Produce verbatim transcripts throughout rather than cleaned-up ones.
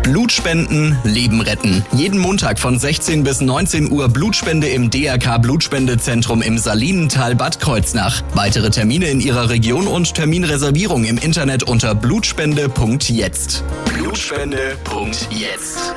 Blutspenden, Leben retten. Jeden Montag von sechzehn bis neunzehn Uhr Blutspende im D R K Blutspendezentrum im Salinental Bad Kreuznach. Weitere Termine in Ihrer Region und Terminreservierung im Internet unter blutspende punkt jetzt. Blutspende punkt jetzt.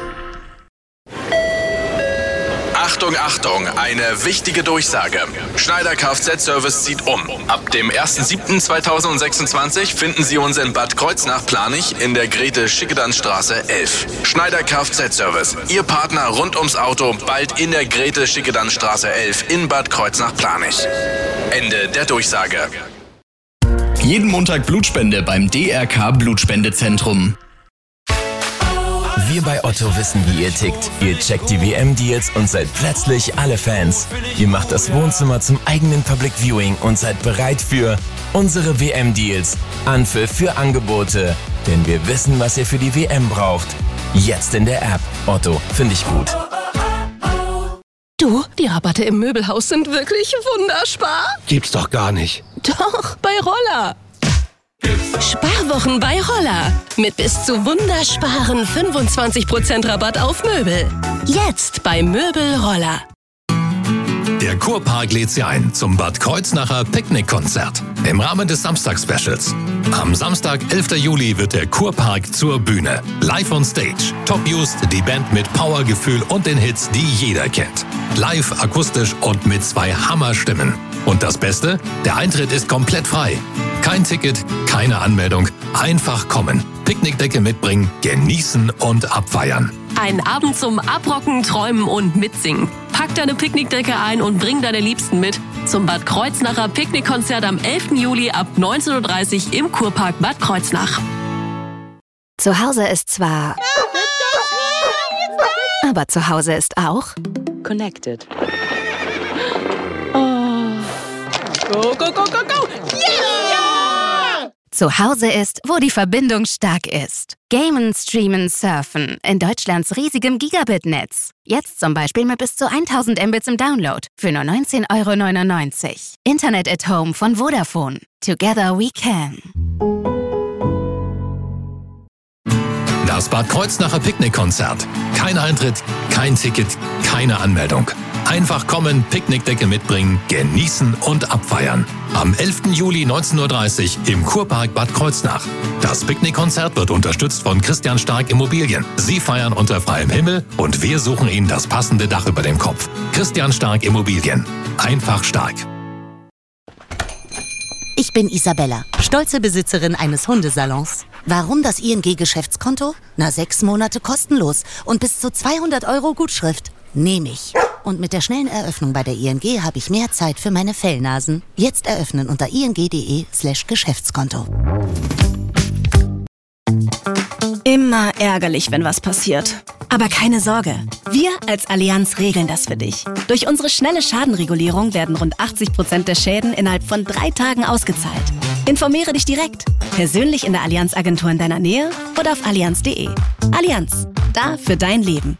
Achtung, Achtung, eine wichtige Durchsage. Schneider Kfz-Service zieht um. Ab dem ersten siebten zweitausendsechsundzwanzig finden Sie uns in Bad Kreuznach-Planich in der Grete-Schickedanstraße elf. Schneider Kfz-Service, Ihr Partner rund ums Auto, bald in der Grete-Schickedanstraße elf in Bad Kreuznach-Planich. Ende der Durchsage. Jeden Montag Blutspende beim D R K Blutspendezentrum. Wir bei Otto wissen, wie ihr tickt. Ihr checkt die W M-Deals und seid plötzlich alle Fans. Ihr macht das Wohnzimmer zum eigenen Public Viewing und seid bereit für unsere W M-Deals. Anpfiff für Angebote. Denn wir wissen, was ihr für die W M braucht. Jetzt in der App. Otto, finde ich gut. Du, die Rabatte im Möbelhaus sind wirklich wunderspar. Gibt's doch gar nicht. Doch, bei Roller. Sparwochen bei Roller. Mit bis zu wundersparen fünfundzwanzig Prozent Rabatt auf Möbel. Jetzt bei Möbel Roller. Der Kurpark lädt Sie ein zum Bad Kreuznacher Picknickkonzert im Rahmen des Samstags-Specials. Am Samstag, elften Juli, wird der Kurpark zur Bühne. Live on Stage. Top Used, die Band mit Powergefühl und den Hits, die jeder kennt. Live, akustisch und mit zwei Hammerstimmen. Und das Beste? Der Eintritt ist komplett frei. Kein Ticket, keine Anmeldung. Einfach kommen. Picknickdecke mitbringen, genießen und abfeiern. Ein Abend zum Abrocken, Träumen und Mitsingen. Pack deine Picknickdecke ein und bring deine Liebsten mit zum Bad Kreuznacher Picknickkonzert am elften Juli ab neunzehn Uhr dreißig im Kurpark Bad Kreuznach. Zu Hause ist zwar... aber zu Hause ist auch... Connected. Go, go, go, go, go! Yeah! Zu Hause ist, wo die Verbindung stark ist. Gamen, streamen, surfen. In Deutschlands riesigem Gigabit-Netz. Jetzt zum Beispiel mit bis zu tausend Mbits im Download. Für nur neunzehn Euro neunundneunzig. Internet at Home von Vodafone. Together we can. Das Bad Kreuznacher Picknickkonzert. Kein Eintritt, kein Ticket, keine Anmeldung. Einfach kommen, Picknickdecke mitbringen, genießen und abfeiern. Am elften Juli neunzehn Uhr dreißig im Kurpark Bad Kreuznach. Das Picknickkonzert wird unterstützt von Christian Stark Immobilien. Sie feiern unter freiem Himmel und wir suchen Ihnen das passende Dach über dem Kopf. Christian Stark Immobilien. Einfach stark. Ich bin Isabella, stolze Besitzerin eines Hundesalons. Warum das I N G-Geschäftskonto? Na, sechs Monate kostenlos und bis zu zweihundert Euro Gutschrift. Nehme ich. Und mit der schnellen Eröffnung bei der I N G habe ich mehr Zeit für meine Fellnasen. Jetzt eröffnen unter ing.de slash Geschäftskonto. Immer ärgerlich, wenn was passiert. Aber keine Sorge, wir als Allianz regeln das für dich. Durch unsere schnelle Schadenregulierung werden rund achtzig Prozent der Schäden innerhalb von drei Tagen ausgezahlt. Informiere dich direkt, persönlich in der Allianz-Agentur in deiner Nähe oder auf allianz punkt de. Allianz, da für dein Leben.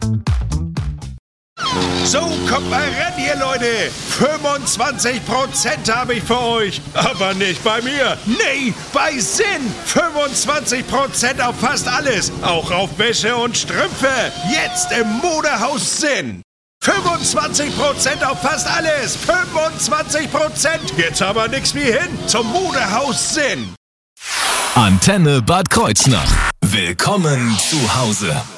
So, kommt mal ran hier, Leute. fünfundzwanzig Prozent habe ich für euch. Aber nicht bei mir. Nee, bei Sinn. fünfundzwanzig Prozent auf fast alles. Auch auf Wäsche und Strümpfe. Jetzt im Modehaus Sinn. fünfundzwanzig Prozent auf fast alles. fünfundzwanzig Prozent. Jetzt aber nix wie hin zum Modehaus Sinn. Antenne Bad Kreuznach. Willkommen zu Hause.